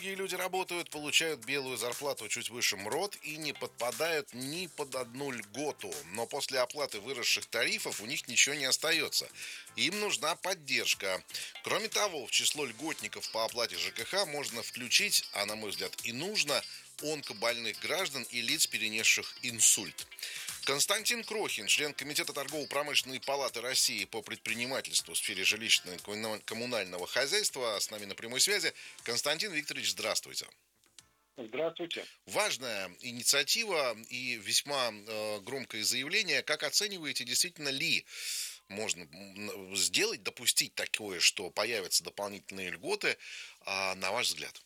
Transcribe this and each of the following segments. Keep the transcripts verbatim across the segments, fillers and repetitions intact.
Многие люди работают, получают белую зарплату чуть выше МРОТ и не подпадают ни под одну льготу. Но после оплаты выросших тарифов у них ничего не остается. Им нужна поддержка. Кроме того, в число льготников по оплате ЖКХ можно включить, а на мой взгляд и нужно, онкобольных граждан и лиц, перенесших инсульт. Константин Крохин, член Комитета торгово-промышленной палаты России по предпринимательству в сфере жилищно-коммунального хозяйства, с нами на прямой связи. Константин Викторович, здравствуйте. Здравствуйте. Важная инициатива и весьма э, громкое заявление. Как оцениваете, действительно ли можно сделать, допустить такое, что появятся дополнительные льготы, э, на ваш взгляд?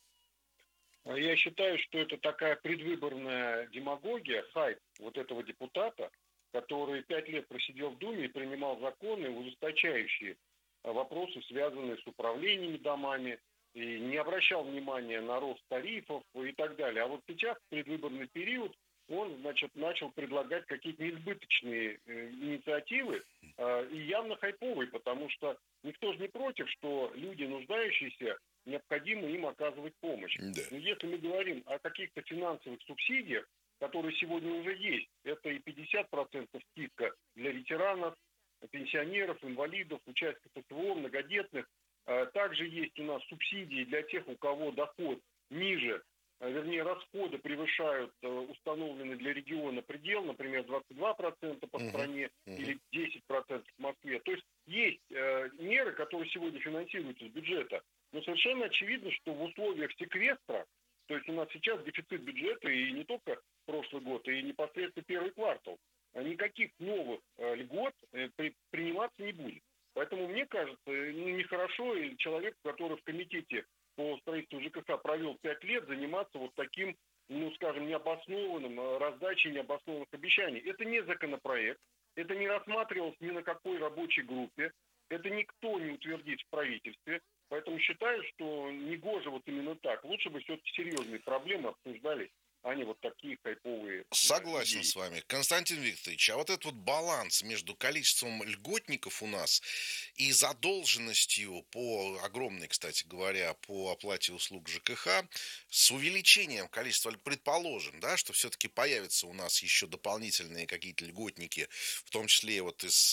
Я считаю, что это такая предвыборная демагогия, хайп вот этого депутата, который пять лет просидел в Думе и принимал законы, ужесточающие вопросы, связанные с управлениями домами, и не обращал внимания на рост тарифов и так далее. А вот сейчас, в предвыборный период, он, значит, начал предлагать какие-то неизбыточные э, инициативы э, и явно хайповые, потому что никто же не против, что люди, нуждающиеся, необходимо им оказывать помощь. Да. Но если мы говорим о каких-то финансовых субсидиях, которые сегодня уже есть, это и пятьдесят процентов скидка для ветеранов, пенсионеров, инвалидов, участников СВО, многодетных. Также есть у нас субсидии для тех, у кого доход ниже, вернее, расходы превышают установленный для региона предел, например, двадцать два процента по стране uh-huh. Uh-huh. или десять процентов в Москве. То есть есть э, меры, которые сегодня финансируются с бюджета. Но совершенно очевидно, что в условиях секвестра, то есть у нас сейчас дефицит бюджета, и не только прошлый год, и непосредственно первый квартал, никаких новых э, льгот э, при, приниматься не будет. Поэтому мне кажется, ну, нехорошо и человек, который в комитете по строительству ЖКХ провел пять лет, заниматься вот таким, ну, скажем, необоснованным, раздачей необоснованных обещаний. Это не законопроект, это не рассматривалось ни на какой рабочей группе, это никто не утвердит в правительстве. Поэтому считаю, что негоже вот именно так. Лучше бы все-таки серьезные проблемы обсуждались, а не вот такие хайповые. Согласен идеи. с вами. Константин Викторович, а вот этот вот баланс между количеством льготников у нас и задолженностью по, огромной, кстати говоря, по оплате услуг ЖКХ, с увеличением количества, предположим, да, что все-таки появятся у нас еще дополнительные какие-то льготники, в том числе вот из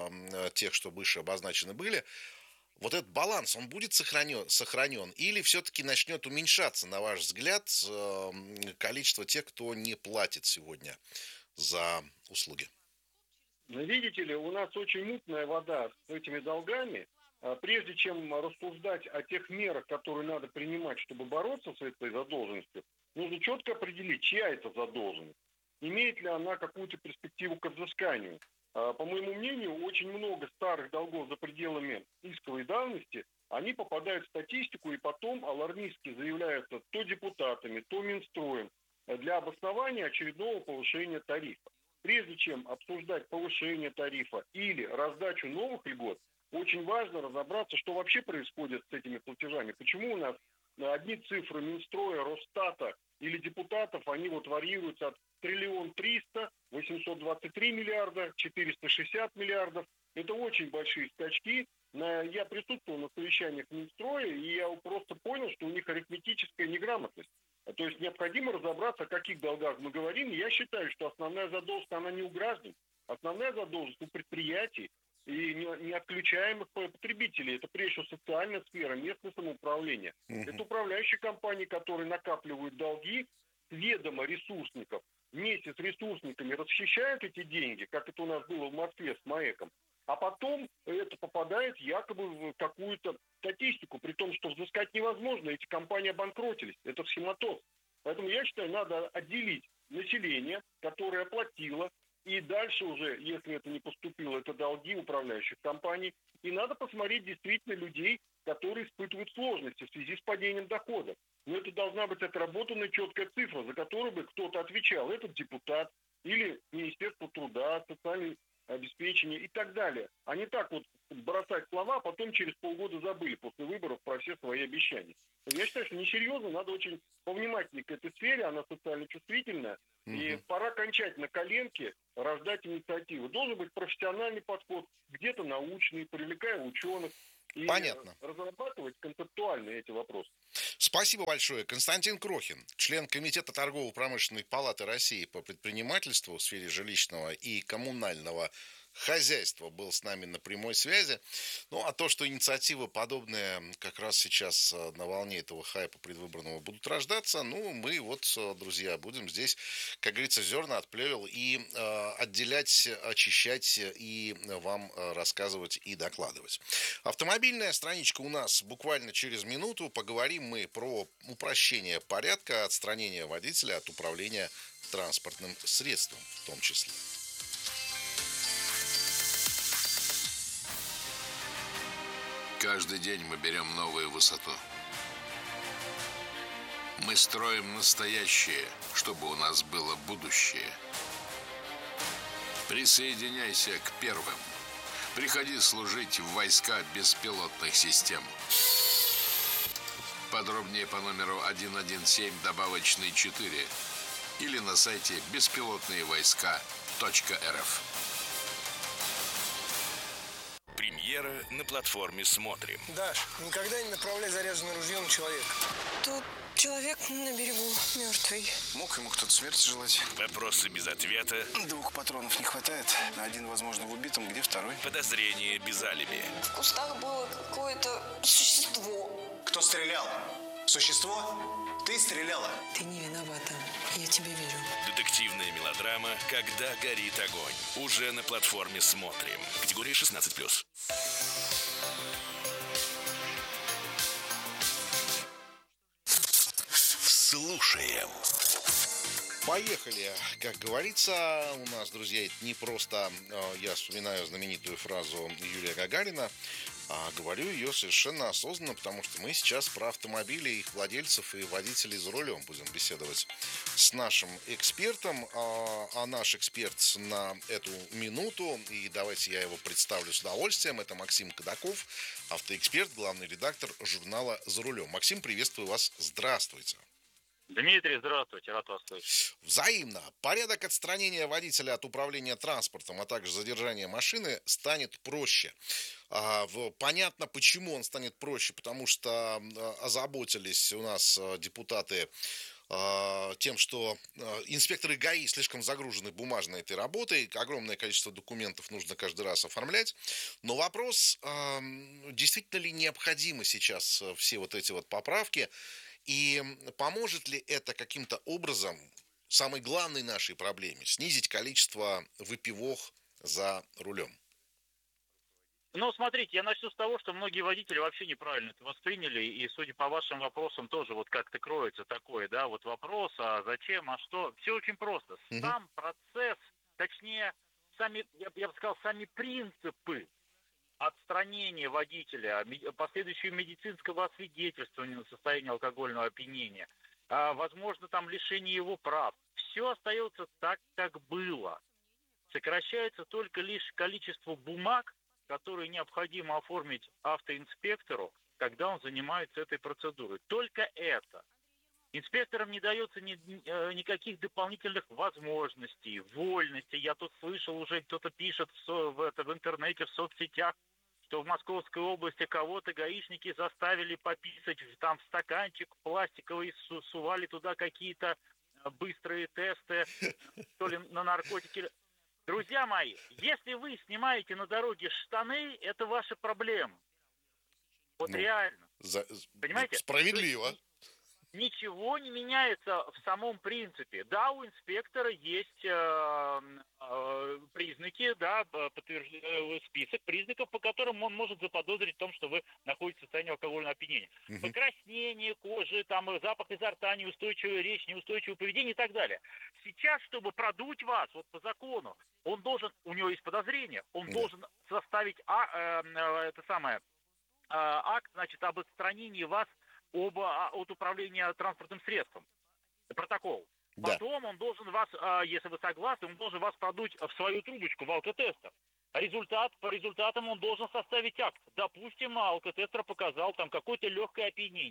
э, тех, что выше обозначены были, вот этот баланс, он будет сохранен, сохранен или все-таки начнет уменьшаться, на ваш взгляд, количество тех, кто не платит сегодня за услуги? Но видите ли, у нас очень мутная вода с этими долгами. Прежде чем рассуждать о тех мерах, которые надо принимать, чтобы бороться с этой задолженностью, нужно четко определить, чья это задолженность. Имеет ли она какую-то перспективу к взысканию. По моему мнению, очень много старых долгов за пределами исковой давности, они попадают в статистику и потом алармистски заявляются то депутатами, то Минстроем для обоснования очередного повышения тарифа. Прежде чем обсуждать повышение тарифа или раздачу новых льгот, очень важно разобраться, что вообще происходит с этими платежами. Почему у нас одни цифры Минстроя, Росстата или депутатов, они вот варьируются от триллион триста, восемьсот двадцать три миллиарда, четыреста шестьдесят миллиардов. Это очень большие скачки. Я присутствовал на совещаниях Минстроя, и я просто понял, что у них арифметическая неграмотность. То есть необходимо разобраться, о каких долгах мы говорим. Я считаю, что основная задолженность, она не у граждан. Основная задолженность у предприятий и неотключаемых потребителей. Это прежде всего социальная сфера, местное самоуправление. Uh-huh. Это управляющие компании, которые накапливают долги с ведома ресурсников. Вместе с ресурсниками расхищают эти деньги, как это у нас было в Москве с МАЭКом, а потом это попадает якобы в какую-то статистику, при том, что взыскать невозможно, эти компании обанкротились, это схематоз. Поэтому я считаю, надо отделить население, которое оплатило, и дальше уже, если это не поступило, это долги управляющих компаний, и надо посмотреть действительно людей, которые испытывают сложности в связи с падением дохода. Но это должна быть отработанная четкая цифра, за которую бы кто-то отвечал. Этот депутат или Министерство труда, социального обеспечения и так далее. А не так вот бросать слова, а потом через полгода забыли после выборов про все свои обещания. Я считаю, что несерьезно, надо очень повнимательнее к этой сфере, она социально чувствительная. Угу. И пора кончать на коленке рождать инициативы. Должен быть профессиональный подход, где-то научный, привлекая ученых. И Понятно. разрабатывать концептуально эти вопросы. Спасибо большое. Константин Крохин, член Комитета торгово-промышленной палаты России по предпринимательству в сфере жилищного и коммунального хозяйства, был с нами на прямой связи. Ну, а то, что инициативы подобные как раз сейчас на волне этого хайпа предвыборного будут рождаться, ну, мы вот, друзья, будем здесь, как говорится, зерна от плевел и э, отделять, очищать и вам рассказывать и докладывать. Автомобильная страничка у нас буквально через минуту. Поговорим мы про упрощение порядка, отстранение водителя от управления транспортным средством в том числе. Каждый день мы берем новую высоту. Мы строим настоящее, чтобы у нас было будущее. Присоединяйся к первым. Приходи служить в войска беспилотных систем. Подробнее по номеру один один семь добавочный четыре или на сайте беспилотные войска точка эр эф. Премьера на платформе «Смотрим». Даш, никогда не направляй заряженное ружье на человека. Тут человек на берегу мертвый. Мог ему кто-то смерти желать. Вопросы без ответа. Двух патронов не хватает. Один, возможно, в убитом, где второй? Подозрения без алиби. В кустах было какое-то существо. Кто стрелял? Существо? Ты стреляла? Ты не виновата. Я тебе верю. Детективная мелодрама «Когда горит огонь». Уже на платформе «Смотрим». Категория шестнадцать плюс. Слушаем. Поехали. Как говорится, у нас, друзья, это не просто, я вспоминаю знаменитую фразу Юрия Гагарина, а говорю ее совершенно осознанно, потому что мы сейчас про автомобили, их владельцев и водителей за рулем будем беседовать с нашим экспертом. А, а наш эксперт на эту минуту, и давайте я его представлю с удовольствием, это Максим Кадаков, автоэксперт, главный редактор журнала «За рулем». Максим, приветствую вас. Здравствуйте. Дмитрий, здравствуйте, рад вас слышать. Взаимно. Порядок отстранения водителя от управления транспортом, а также задержания машины станет проще. Понятно, почему он станет проще, потому что озаботились у нас депутаты тем, что инспекторы ГАИ слишком загружены бумажной этой работой, огромное количество документов нужно каждый раз оформлять. Но вопрос, действительно ли необходимы сейчас все вот эти вот поправки, и поможет ли это каким-то образом самой главной нашей проблеме — снизить количество выпивох за рулем? Ну, смотрите, я начну с того, что многие водители вообще неправильно это восприняли, и, судя по вашим вопросам, тоже вот как-то кроется такое, да, вот вопрос, а зачем, а что? Все очень просто. Сам угу. процесс, точнее, сами, я, я бы сказал, сами принципы отстранения водителя, последующего медицинского освидетельствования на состояние алкогольного опьянения, а, возможно, там лишение его прав. Все остается так, как было. Сокращается только лишь количество бумаг, которые необходимо оформить автоинспектору, когда он занимается этой процедурой. Только это. Инспекторам не дается ни, никаких дополнительных возможностей, вольностей. Я тут слышал, уже кто-то пишет в, в, это, в интернете, в соцсетях, что в Московской области кого-то гаишники заставили пописать там в стаканчик пластиковый, су- сували туда какие-то быстрые тесты, то ли на наркотики. Друзья мои, если вы снимаете на дороге штаны, это ваша проблема. Вот ну, реально. За... Понимаете? Справедливо. Ничего не меняется в самом принципе. Да, у инспектора есть э, э, признаки, да, подтвержд... список признаков, по которым он может заподозрить в том, что вы находитесь в состоянии алкогольного опьянения. Uh-huh. Покраснение кожи, там, запах изо рта, неустойчивая речь, неустойчивое поведение и так далее. Сейчас, чтобы продуть вас, вот по закону, он должен, у него есть подозрение, он yeah. должен составить а, э, это самое, э, акт, значит, об отстранении вас оба от управления транспортным средством. Протокол. Да. Потом он должен вас, если вы согласны, он должен вас продуть в свою трубочку в алкотестер. Результат, по результатам он должен составить акт. Допустим, алкотестер показал там какое-то легкое опьянение.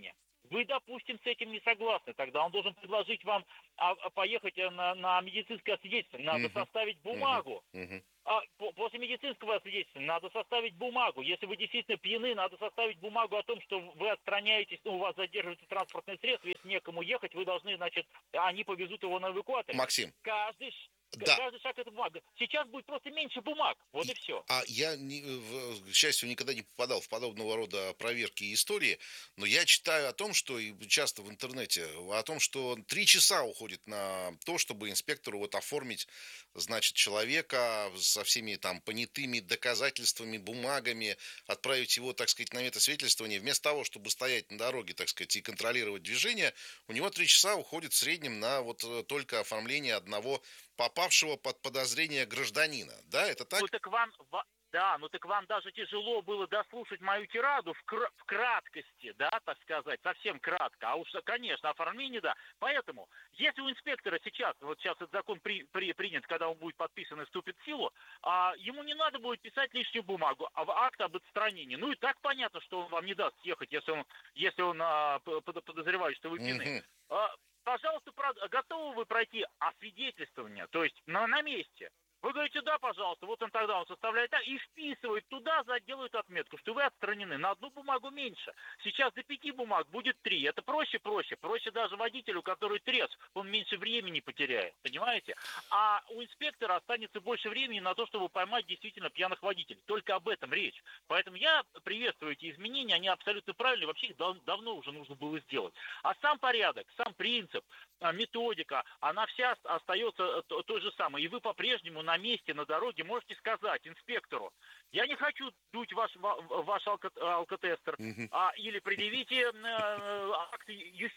Вы, допустим, с этим не согласны. Тогда он должен предложить вам а, а, поехать на, на медицинское освидетельствование. Надо Мгм. составить бумагу. Мгм. А по- после медицинского освидетельствования надо составить бумагу. Если вы действительно пьяны, надо составить бумагу о том, что вы отстраняетесь, ну, у вас задерживается транспортное средство, если некому ехать, вы должны, значит, они повезут его на эвакуаторе. Максим, Каждый, ш- да. каждый шаг это бумага. Сейчас будет просто меньше бумаг. Вот и все. А я, не- в- к счастью, никогда не попадал в подобного рода проверки и истории, но я читаю о том, что и часто в интернете, о том, что три часа уходит на то, чтобы инспектору вот оформить, значит, человека со всеми там понятыми доказательствами, бумагами, отправить его, так сказать, на метасвидетельствование. Вместо того, чтобы стоять на дороге, так сказать, и контролировать движение, у него три часа уходит в среднем на вот э, только оформление одного попавшего под подозрение гражданина. Да, это так? Ну так вам, ва- да, ну так вам даже тяжело было дослушать мою тираду в, кр- в краткости, да, так сказать, совсем кратко. А уж, конечно, оформление, да. Поэтому, если у инспектора сейчас, вот сейчас этот закон при, при- принят, когда он будет подписан и вступит в силу, а, ему не надо будет писать лишнюю бумагу, а в акт об отстранении. Ну и так понятно, что он вам не даст съехать, если он, если он а, п- под- подозревает, что вы пьяны. Мгм. А, Пожалуйста, про- готовы вы пройти освидетельствование, то есть на, на месте? Вы говорите, да, пожалуйста, вот он тогда он составляет так и вписывает туда, делает отметку, что вы отстранены. На одну бумагу меньше. Сейчас до пяти бумаг будет три. Это проще, проще. Проще даже водителю, который трезв, он меньше времени потеряет, понимаете? А у инспектора останется больше времени на то, чтобы поймать действительно пьяных водителей. Только об этом речь. Поэтому я приветствую эти изменения, они абсолютно правильные, вообще их дав- давно уже нужно было сделать. А сам порядок, сам принцип, а, методика, она вся ост- остается т- той же самой. И вы по-прежнему на месте, на дороге можете сказать инспектору: я не хочу дуть ваш, ва- ваш алко- алкотестер, Мгм. а, или предъявите э, акт юс-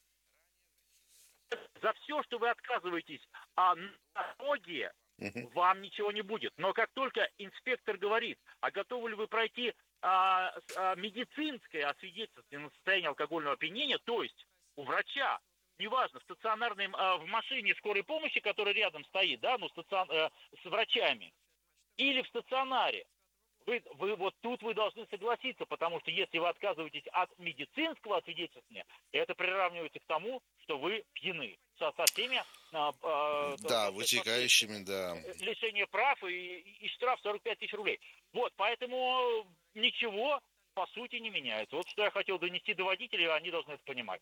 за все, что вы отказываетесь, а на дороге Мгм. вам ничего не будет. Но как только инспектор говорит, а готовы ли вы пройти а, с- а, медицинское освидетельствование на состояние алкогольного опьянения, то есть у врача, неважно, в стационарной, а, в машине скорой помощи, которая рядом стоит, да, ну, стацион- э, с врачами, или в стационаре, вы, вы вот тут вы должны согласиться, потому что если вы отказываетесь от медицинского освидетельствования, это приравнивается к тому, что вы пьяны со, со всеми а, а, так Да, сказать, вытекающими, да. последствиями. Лишение прав и, и штраф сорок пять тысяч рублей. Вот, поэтому ничего по сути не меняется. Вот что я хотел донести до водителей, они должны это понимать.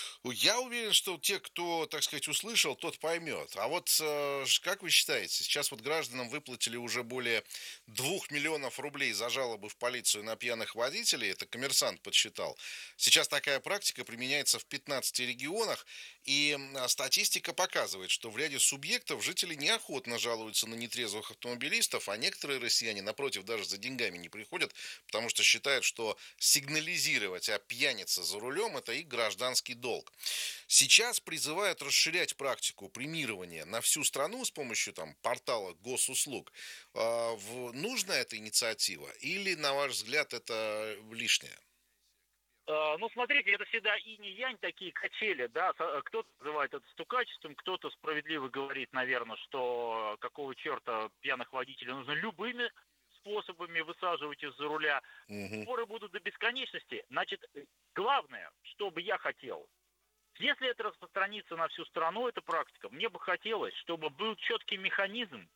Я уверен, что те, кто, так сказать, услышал, тот поймет. А вот э, ж- как вы считаете, сейчас вот гражданам выплатили уже более двух миллионов рублей за жалобы в полицию на пьяных водителей, это «Коммерсант» подсчитал. Сейчас такая практика применяется в пятнадцати регионах, и м, а, статистика показывает, что в ряде субъектов жители неохотно жалуются на нетрезвых автомобилистов, а некоторые россияне, напротив, даже за деньгами не приходят, потому что считают, что сигнализировать о пьянице за рулем – это их гражданский долг. Сейчас призывают расширять практику премирования на всю страну с помощью там портала госуслуг. А, в- нужна эта инициатива или, на ваш взгляд, это лишнее? Э, Ну, смотрите, это всегда инь-янь, такие качели, да, Со- э, кто-то называет это стукачеством, кто-то справедливо говорит, наверное, что какого черта пьяных водителей нужно любыми способами высаживать из-за руля. Мгм. Споры будут до бесконечности. Значит, э, главное, что бы я хотел, если это распространится на всю страну, эта практика, мне бы хотелось, чтобы был четкий механизм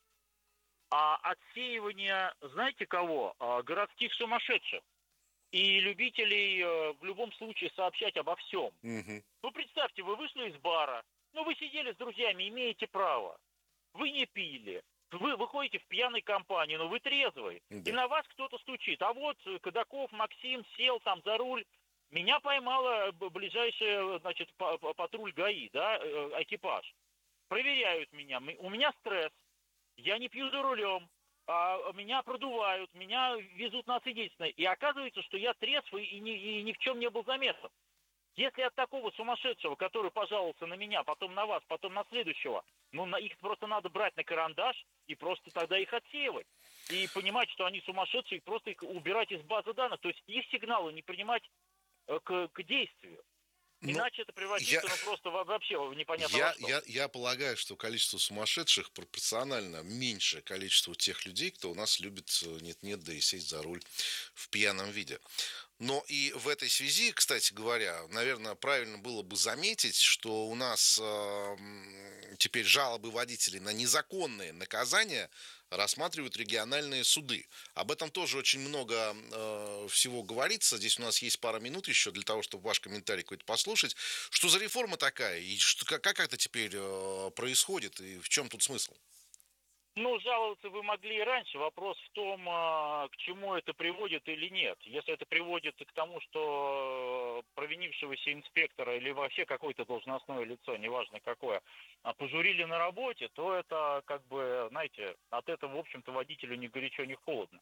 а, отсеивания, знаете кого, А, городских сумасшедших и любителей э, в любом случае сообщать обо всем. Мгм. Ну, представьте, вы вышли из бара, ну, вы сидели с друзьями, имеете право. Вы не пили, вы выходите в пьяной компании, но вы трезвый. Да. И на вас кто-то стучит. А вот э, Кадаков Максим сел там за руль. Меня поймала б- ближайшая, значит, па- па- патруль ГАИ, да, э, экипаж. Проверяют меня. М- У меня стресс. Я не пью за рулем. А меня продувают, меня везут на освидетельствование. И оказывается, что я трезвый и ни, и ни в чем не был замешан. Если от такого сумасшедшего, который пожаловался на меня, потом на вас, потом на следующего, ну, на их просто надо брать на карандаш и просто тогда их отсеивать. И понимать, что они сумасшедшие, и просто их убирать из базы данных. То есть их сигналы не принимать э, к, к действию. Ну, Иначе это превратится я- ну, просто во- вообще в непонятно Я, во что. я, я полагаю, что количество сумасшедших пропорционально меньше количеству тех людей, кто у нас любит э, нет-нет, да и сесть за руль в пьяном виде. Но и в этой связи, кстати говоря, наверное, правильно было бы заметить, что у нас э, теперь жалобы водителей на незаконные наказания рассматривают региональные суды. Об этом тоже очень много э, всего говорится. Здесь у нас есть пара минут еще для того, чтобы ваш комментарий какой-то послушать. Что за реформа такая? И что, как, как это теперь э, происходит? И в чем тут смысл? Ну, жаловаться вы могли и раньше. Вопрос в том, а, к чему это приводит или нет. Если это приводит к тому, что провинившегося инспектора или вообще какое-то должностное лицо, неважно какое, а, пожурили на работе, то это, как бы, знаете, от этого, в общем-то, водителю ни горячо, ни холодно.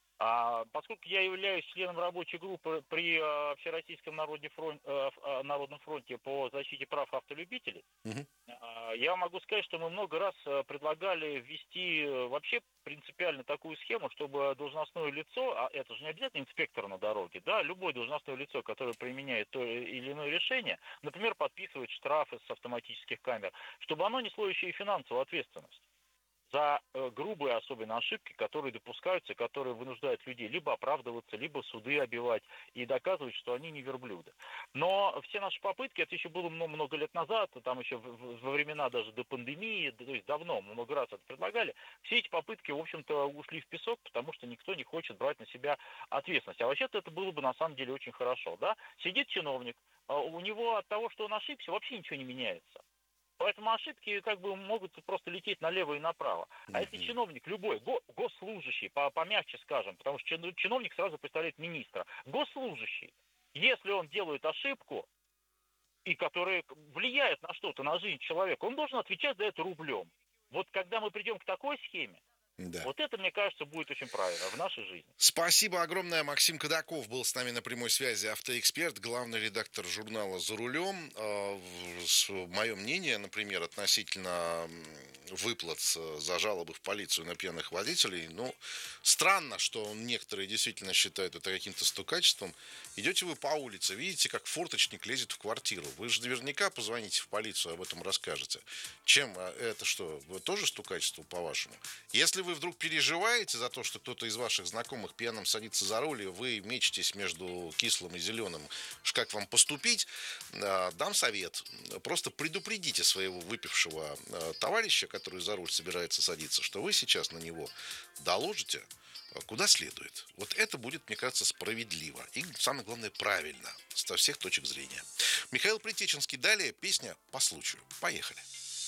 А поскольку я являюсь членом рабочей группы при э, Всероссийском народе фронт, э, э, Народном фронте по защите прав автолюбителей, Мгм. э, я могу сказать, что мы много раз э, предлагали ввести э, вообще принципиально такую схему, чтобы должностное лицо, а это же не обязательно инспектор на дороге, да, любое должностное лицо, которое применяет то или иное решение, например, подписывает штрафы с автоматических камер, чтобы оно несло еще и финансовую ответственность за э, грубые особенно ошибки, которые допускаются, которые вынуждают людей либо оправдываться, либо суды обивать и доказывать, что они не верблюды. Но все наши попытки, это еще было много, много лет назад, там еще в, в, во времена даже до пандемии, то есть давно, мы много раз это предлагали, все эти попытки, в общем-то, ушли в песок, потому что никто не хочет брать на себя ответственность. А вообще-то это было бы на самом деле очень хорошо, да? Сидит чиновник, а у него от того, что он ошибся, вообще ничего не меняется. Поэтому ошибки как бы могут просто лететь налево и направо. А если чиновник любой, го, госслужащий, по, помягче скажем, потому что чиновник сразу представляет министра, госслужащий, если он делает ошибку, и которая влияет на что-то, на жизнь человека, он должен отвечать за это рублем. Вот когда мы придем к такой схеме, Да. вот это, мне кажется, будет очень правильно в нашей жизни. Спасибо огромное. Максим Кадаков был с нами на прямой связи, автоэксперт, главный редактор журнала «За рулем». Мое мнение, например, относительно выплат за жалобы в полицию на пьяных водителей, ну, странно, что некоторые действительно считают это каким-то стукачеством. Идете вы по улице, видите, как форточник лезет в квартиру. Вы же наверняка позвоните в полицию, об этом расскажете. Чем это что? Тоже стукачество, по-вашему? Если вы вдруг переживаете за то, что кто-то из ваших знакомых пьяным садится за руль, и вы мечетесь между кислым и зеленым, как вам поступить, дам совет. Просто предупредите своего выпившего товарища, который за руль собирается садиться, что вы сейчас на него доложите куда следует. Вот это будет, мне кажется, справедливо. И, самое главное, правильно. Со всех точек зрения. Михаил Притеченский. Далее песня по случаю. Поехали.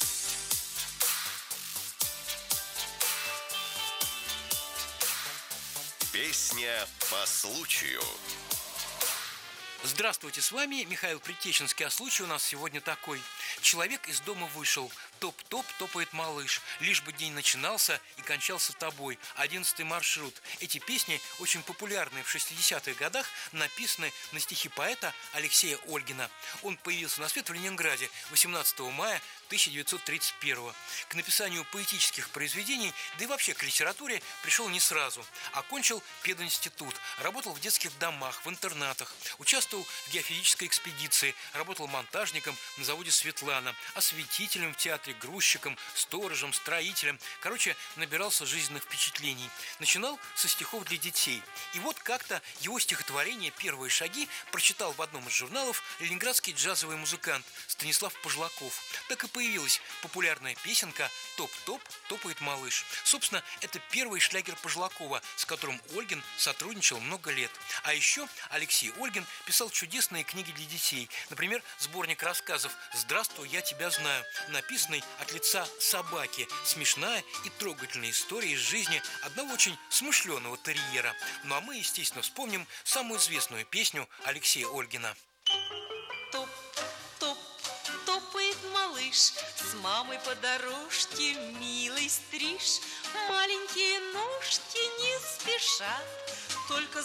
Песня по случаю. Здравствуйте, с вами Михаил Притеченский, а случай у нас сегодня такой. Человек из дома вышел, топ-топ топает малыш, лишь бы день начинался и кончался тобой. Одиннадцатый маршрут. Эти песни, очень популярные в шестидесятых годах, написаны на стихи поэта Алексея Ольгина. Он появился на свет в Ленинграде восемнадцатого мая тысяча девятьсот тридцать первого. К написанию поэтических произведений, да и вообще к литературе пришел не сразу. Окончил пединститут, работал в детских домах, в интернатах, участвовал в геофизической экспедиции, работал монтажником на заводе «Светлана», осветителем в театре, грузчиком, сторожем, строителем. Короче, набирался жизненных впечатлений. Начинал со стихов для детей. И вот как-то его стихотворение «Первые шаги» прочитал в одном из журналов ленинградский джазовый музыкант Станислав Пожлаков. Так и появилась популярная песенка «Топ-топ топает малыш». Собственно, это первый шлягер Пожлакова, с которым Ольгин сотрудничал много лет. А еще Алексей Ольгин писал чудесные книги для детей. Например, сборник рассказов «Здравствуй, я тебя знаю», написанный от лица собаки. Смешная и трогательная история из жизни одного очень смышленого терьера. Ну а мы, естественно, вспомним самую известную песню Алексея Ольгина. Топ, топ, топает малыш, с мамой по дорожке милый стриж. Маленькие ножки не спешат, только